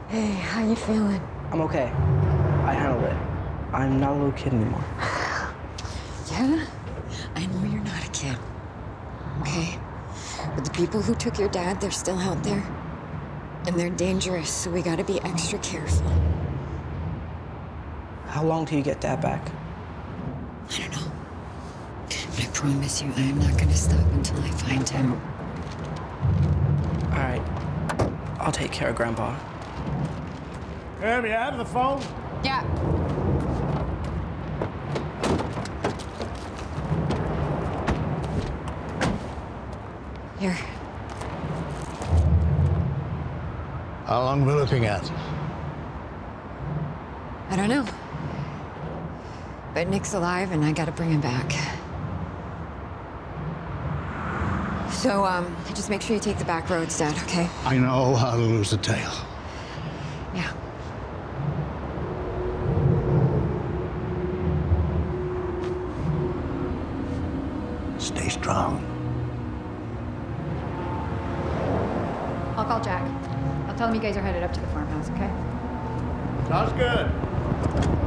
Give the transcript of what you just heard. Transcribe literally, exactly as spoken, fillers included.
Hey, how you feeling? I'm okay. I handled it. I'm not a little kid anymore. Yeah? I know you're not a kid. Okay? But the people who took your dad, they're still out there. And they're dangerous, so we gotta be extra careful. How long till you get Dad back? I don't know. But I promise you, I am not gonna stop until I find him. All right. I'll take care of Grandpa. Em, you have the phone? Yeah. Here. How long are we looking at? I don't know. But Nick's alive, and I gotta bring him back. So, um, just make sure you take the back roads, Dad, okay? I know how to lose a tail. Yeah. Stay strong. I'll call Jack. I'll tell him you guys are headed up to the farmhouse, okay? Sounds good.